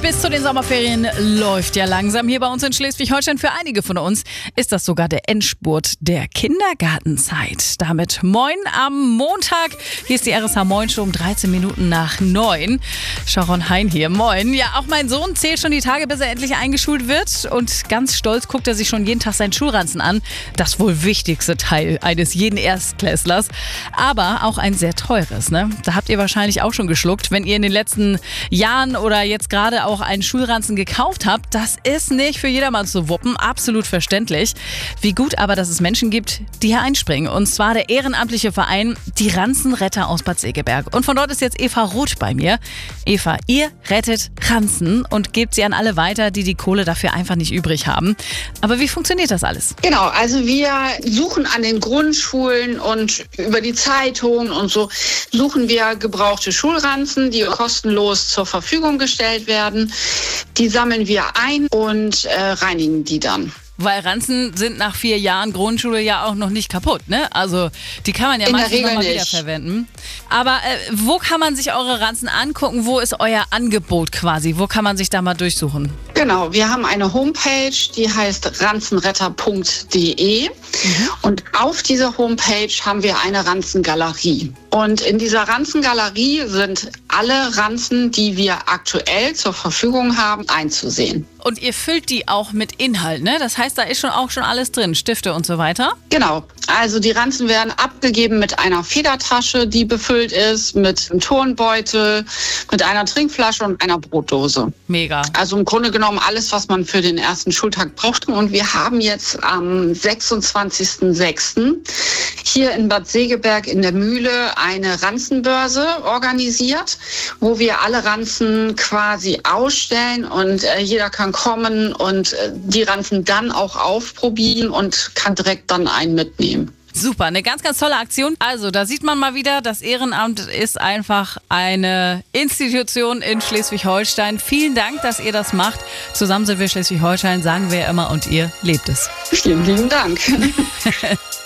bis zu den Sommerferien läuft ja langsam. Hier bei uns in Schleswig-Holstein für einige von uns ist das sogar der Endspurt der Kindergartenzeit. Damit moin am Montag. Hier ist die RSH Moin Show um 13 Minuten nach 9. Sharon Hein hier, moin. Ja, auch mein Sohn zählt schon die Tage, bis er endlich eingeschult wird. Und ganz stolz guckt er sich schon jeden Tag seinen Schulranzen an. Das wohl wichtigste Teil eines jeden Erstklässlers. Aber auch ein sehr teures, ne? Da habt ihr wahrscheinlich auch schon geschluckt, wenn ihr in den letzten Jahren oder jetzt gerade auch einen Schulranzen gekauft habt. Das ist nicht für jedermann zu wuppen, absolut verständlich. Wie gut aber, dass es Menschen gibt, die hier einspringen. Und zwar der ehrenamtliche Verein Die Ranzenretter aus Bad Segeberg. Und von dort ist jetzt Eva Roth bei mir. Eva, ihr rettet Ranzen und gebt sie an alle weiter, die die Kohle dafür einfach nicht übrig haben. Aber wie funktioniert das alles? Genau, also wir suchen an den Grundschulen und über die Zeitungen und so suchen wir gebrauchte Schulranzen, die kostenlos zur Verfügung gestellt werden. Die sammeln wir ein und reinigen die dann. Weil Ranzen sind nach 4 Jahren Grundschule ja auch noch nicht kaputt, ne? Also die kann man ja meistens noch mal wiederverwenden. Aber wo kann man sich eure Ranzen angucken? Wo ist euer Angebot quasi? Wo kann man sich da mal durchsuchen? Genau, wir haben eine Homepage, die heißt ranzenretter.de. Und auf dieser Homepage haben wir eine Ranzengalerie. Und in dieser Ranzengalerie sind alle Ranzen, die wir aktuell zur Verfügung haben, einzusehen. Und ihr füllt die auch mit Inhalt, ne? Das heißt, da ist auch schon alles drin, Stifte und so weiter? Genau. Also die Ranzen werden abgegeben mit einer Federtasche, die befüllt ist, mit einem Turnbeutel, mit einer Trinkflasche und einer Brotdose. Mega. Also im Grunde genommen alles, was man für den ersten Schultag braucht. Und wir haben jetzt am 26.06. hier in Bad Segeberg in der Mühle eine Ranzenbörse organisiert, wo wir alle Ranzen quasi ausstellen und jeder kann kommen und die Ranzen dann auch aufprobieren und kann direkt dann einen mitnehmen. Super, eine ganz, ganz tolle Aktion. Also da sieht man mal wieder, das Ehrenamt ist einfach eine Institution in Schleswig-Holstein. Vielen Dank, dass ihr das macht. Zusammen sind wir Schleswig-Holstein, sagen wir immer, und ihr lebt es. Vielen lieben Dank.